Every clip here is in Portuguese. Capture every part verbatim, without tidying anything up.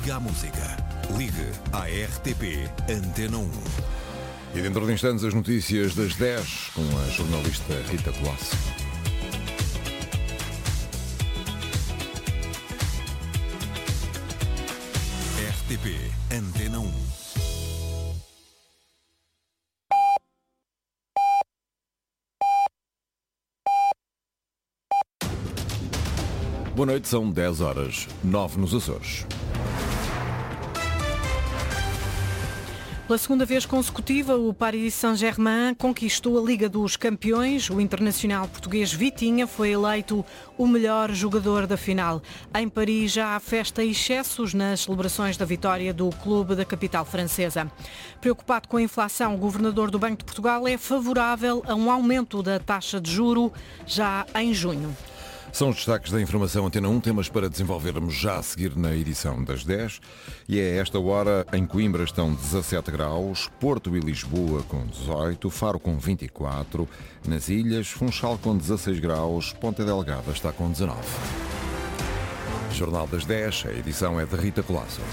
Liga à música. Ligue à R T P Antena um. E dentro de instantes as notícias das dez com a jornalista Rita Colasso. R T P Antena um. Boa noite, são dez horas, nove nos Açores. Pela segunda vez consecutiva, o Paris Saint-Germain conquistou a Liga dos Campeões. O internacional português Vitinha foi eleito o melhor jogador da final. Em Paris já há festa e excessos nas celebrações da vitória do clube da capital francesa. Preocupado com a inflação, o governador do Banco de Portugal é favorável a um aumento da taxa de juro já em junho. São os destaques da informação Antena um, temas para desenvolvermos já a seguir na edição das dez. E é esta hora, em Coimbra estão dezassete graus, Porto e Lisboa com dezoito, Faro com vinte e quatro, nas Ilhas, Funchal com dezasseis graus, Ponta Delgada está com dezenove. Jornal das dez, a edição é de Rita Colasso.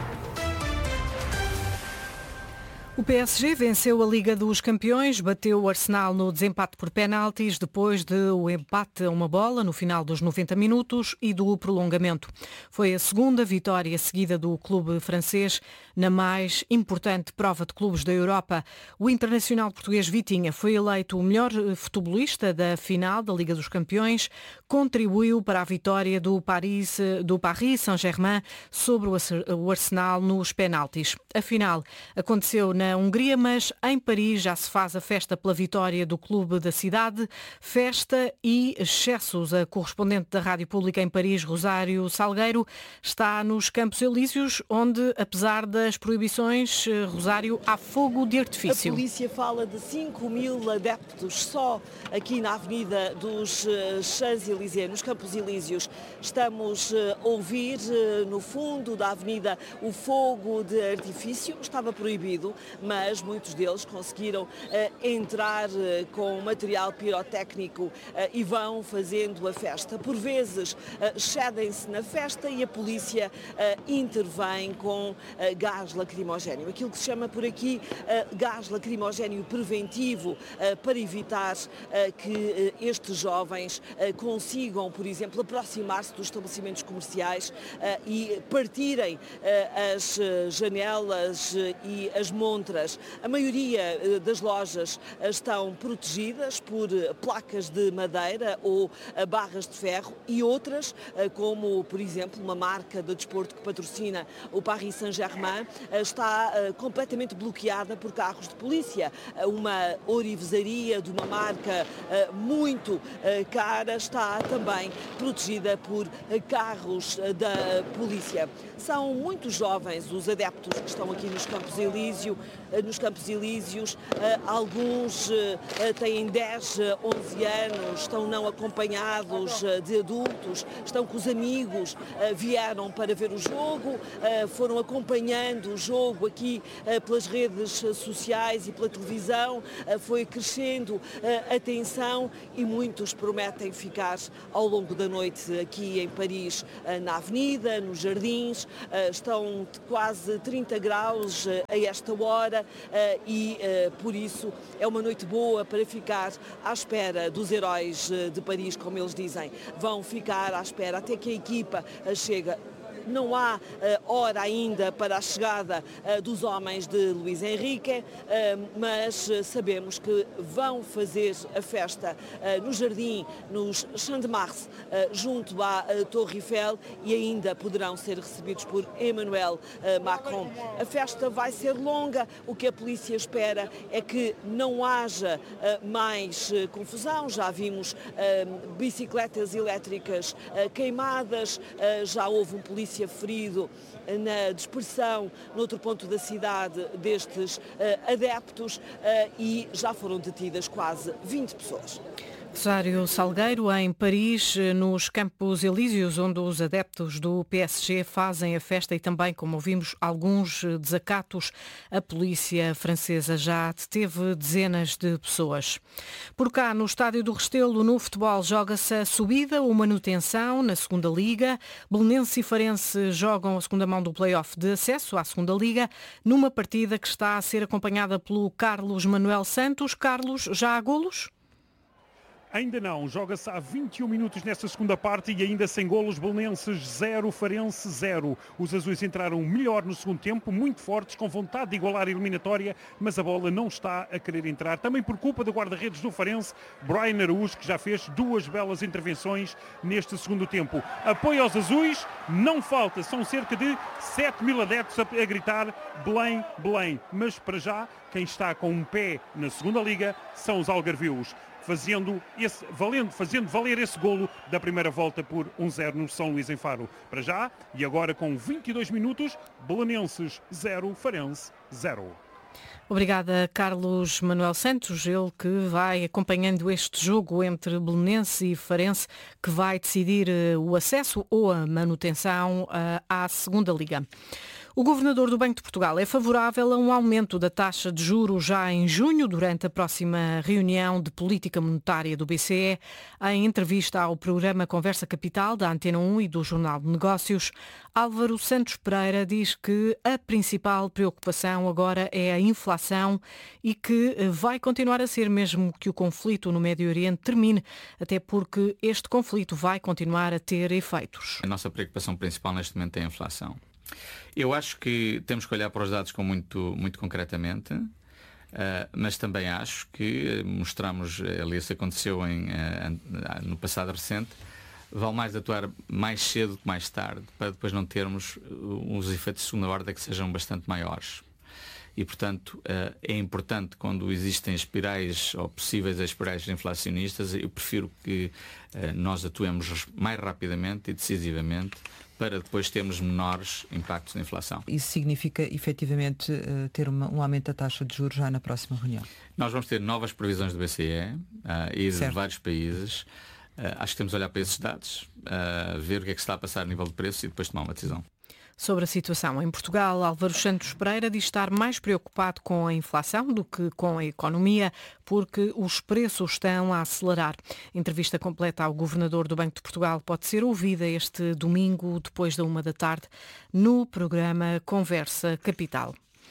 O P S G venceu a Liga dos Campeões, bateu o Arsenal no desempate por penaltis depois de o empate a uma bola no final dos noventa minutos e do prolongamento. Foi a segunda vitória seguida do clube francês na mais importante prova de clubes da Europa. O internacional português Vitinha foi eleito o melhor futebolista da final da Liga dos Campeões, contribuiu para a vitória do Paris, do Paris Saint-Germain sobre o Arsenal nos penaltis. A final aconteceu na Na Hungria, mas em Paris já se faz a festa pela vitória do clube da cidade. Festa e excessos. A correspondente da Rádio Pública em Paris, Rosário Salgueiro, está nos Campos Elíseos, onde, apesar das proibições, Rosário, há fogo de artifício. A polícia fala de cinco mil adeptos só aqui na Avenida dos Champs-Élysées, nos Campos Elíseos. Estamos a ouvir no fundo da avenida o fogo de artifício. Estava proibido, mas muitos deles conseguiram uh, entrar uh, com material pirotécnico uh, e vão fazendo a festa. Por vezes uh, cedem-se na festa e a polícia uh, intervém com uh, gás lacrimogéneo. Aquilo que se chama por aqui uh, gás lacrimogéneo preventivo uh, para evitar uh, que uh, estes jovens uh, consigam, por exemplo, aproximar-se dos estabelecimentos comerciais uh, e partirem uh, as uh, janelas uh, e as montras. A maioria das lojas estão protegidas por placas de madeira ou barras de ferro e outras, como por exemplo uma marca de desporto que patrocina o Paris Saint-Germain, está completamente bloqueada por carros de polícia. Uma orivesaria de uma marca muito cara está também protegida por carros da polícia. São muitos jovens os adeptos que estão aqui nos Campos Elíseos, nos Campos Elíseos, alguns têm dez, onze anos, estão não acompanhados de adultos, estão com os amigos, vieram para ver o jogo, foram acompanhando o jogo aqui pelas redes sociais e pela televisão, foi crescendo a tensão e muitos prometem ficar ao longo da noite aqui em Paris, na avenida, nos jardins. Estão quase trinta graus a esta hora e por isso é uma noite boa para ficar à espera dos heróis de Paris, como eles dizem. Vão ficar à espera até que a equipa chega. Não há uh, hora ainda para a chegada uh, dos homens de Luís Henrique, uh, mas uh, sabemos que vão fazer a festa uh, no jardim, nos Champs de Mars, uh, junto à uh, Torre Eiffel, e ainda poderão ser recebidos por Emmanuel uh, Macron. A festa vai ser longa, o que a polícia espera é que não haja uh, mais uh, confusão. Já vimos uh, bicicletas elétricas uh, queimadas, uh, já houve um polícia ferido na dispersão noutro ponto da cidade destes uh, adeptos uh, e já foram detidas quase vinte pessoas. Rosário Salgueiro, em Paris, nos Campos Elíseos, onde os adeptos do P S G fazem a festa e também, como ouvimos, alguns desacatos. A polícia francesa já deteve dezenas de pessoas. Por cá, no Estádio do Restelo, no futebol, joga-se a subida ou manutenção na segunda Liga. Belenenses e Farense jogam a segunda mão do play-off de acesso à segunda Liga, numa partida que está a ser acompanhada pelo Carlos Manuel Santos. Carlos, já há golos? Ainda não, joga-se há vinte e um minutos nesta segunda parte e ainda sem golos. Belenenses zero, Farense zero. Os azuis entraram melhor no segundo tempo, muito fortes, com vontade de igualar a eliminatória, mas a bola não está a querer entrar. Também por culpa do guarda-redes do Farense, Brian Araújo, que já fez duas belas intervenções neste segundo tempo. Apoio aos azuis, não falta, são cerca de sete mil adeptos a, a gritar Belém, Belém. Mas para já, quem está com um pé na segunda Liga são os algarvios. Fazendo, esse, valendo, fazendo valer esse golo da primeira volta por um zero no São Luís em Faro. Para já, e agora com vinte e dois minutos, Belenenses zero, Farense zero. Obrigada, Carlos Manuel Santos, ele que vai acompanhando este jogo entre Belenenses e Farense, que vai decidir o acesso ou a manutenção à segunda Liga. O governador do Banco de Portugal é favorável a um aumento da taxa de juros já em junho, durante a próxima reunião de política monetária do B C E. Em entrevista ao programa Conversa Capital da Antena um e do Jornal de Negócios, Álvaro Santos Pereira diz que a principal preocupação agora é a inflação e que vai continuar a ser mesmo que o conflito no Médio Oriente termine, até porque este conflito vai continuar a ter efeitos. A nossa preocupação principal neste momento é a inflação. Eu acho que temos que olhar para os dados com muito, muito concretamente, uh, mas também acho que mostramos, ali isso aconteceu em, uh, no passado recente, vale mais atuar mais cedo que mais tarde, para depois não termos uns efeitos de segunda ordem que sejam bastante maiores. E, portanto, uh, é importante quando existem espirais ou possíveis espirais inflacionistas, eu prefiro que uh, nós atuemos mais rapidamente e decisivamente para depois termos menores impactos na inflação. Isso significa, efetivamente, ter uma, um aumento da taxa de juros já na próxima reunião? Nós vamos ter novas previsões do B C E uh, e de certo. vários países. Uh, acho que temos de olhar para esses dados, uh, ver o que é que se está a passar a nível de preços e depois tomar uma decisão. Sobre a situação em Portugal, Álvaro Santos Pereira diz estar mais preocupado com a inflação do que com a economia, porque os preços estão a acelerar. Entrevista completa ao governador do Banco de Portugal pode ser ouvida este domingo, depois da uma da tarde, no programa Conversa Capital.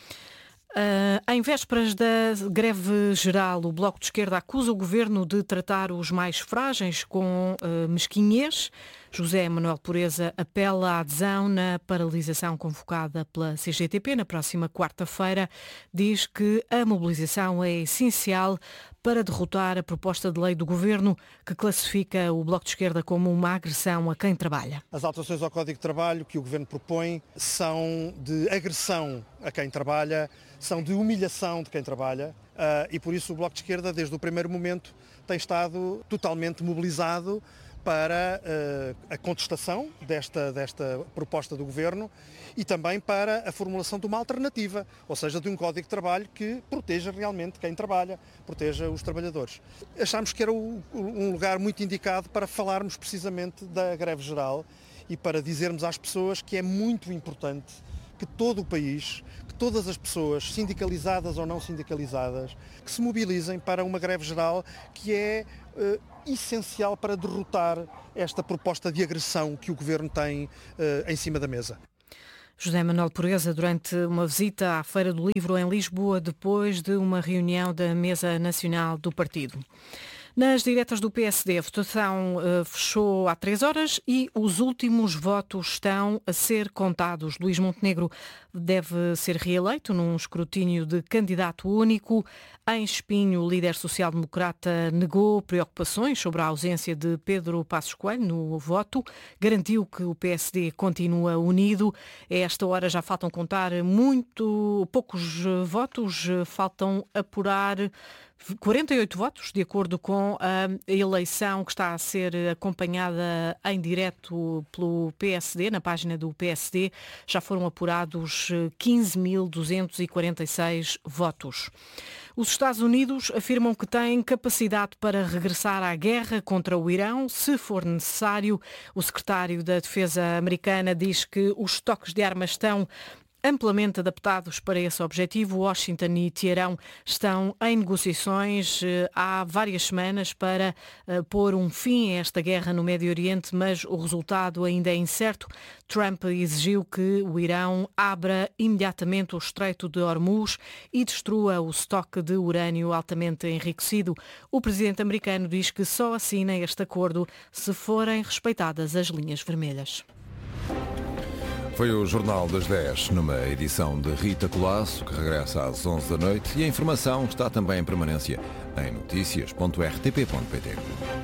Uh, em vésperas da greve geral, o Bloco de Esquerda acusa o governo de tratar os mais frágeis com uh, mesquinhez. José Manuel Pureza apela à adesão na paralisação convocada pela C G T P na próxima quarta-feira. Diz que a mobilização é essencial para derrotar a proposta de lei do governo que classifica o Bloco de Esquerda como uma agressão a quem trabalha. As alterações ao Código de Trabalho que o governo propõe são de agressão a quem trabalha, são de humilhação de quem trabalha uh, e por isso o Bloco de Esquerda, desde o primeiro momento, tem estado totalmente mobilizado para uh, a contestação desta, desta proposta do Governo e também para a formulação de uma alternativa, ou seja, de um Código de Trabalho que proteja realmente quem trabalha, proteja os trabalhadores. Achámos que era o, um lugar muito indicado para falarmos precisamente da greve geral e para dizermos às pessoas que é muito importante que todo o país, que todas as pessoas, sindicalizadas ou não sindicalizadas, que se mobilizem para uma greve geral que é uh, essencial para derrotar esta proposta de agressão que o Governo tem uh, em cima da mesa. José Manuel Pureza, durante uma visita à Feira do Livro em Lisboa, depois de uma reunião da Mesa Nacional do Partido. Nas diretas do P S D, a votação uh, fechou há três horas e os últimos votos estão a ser contados. Luís Montenegro deve ser reeleito num escrutínio de candidato único. Em Espinho, o líder social-democrata negou preocupações sobre a ausência de Pedro Passos Coelho no voto. Garantiu que o P S D continua unido. A esta hora já faltam contar muito poucos votos. Faltam apurar quarenta e oito votos, de acordo com a eleição que está a ser acompanhada em direto pelo P S D, na página do P S D, já foram apurados quinze mil duzentos e quarenta e seis votos. Os Estados Unidos afirmam que têm capacidade para regressar à guerra contra o Irão, se for necessário. O secretário da Defesa americana diz que os estoques de armas estão amplamente adaptados para esse objetivo. Washington e Teherão estão em negociações há várias semanas para pôr um fim a esta guerra no Médio Oriente, mas o resultado ainda é incerto. Trump exigiu que o Irão abra imediatamente o Estreito de Hormuz e destrua o estoque de urânio altamente enriquecido. O presidente americano diz que só assina este acordo se forem respeitadas as linhas vermelhas. Foi o Jornal das dez, numa edição de Rita Colasso, que regressa às onze da noite, e a informação está também em permanência em notícias ponto r t p ponto p t.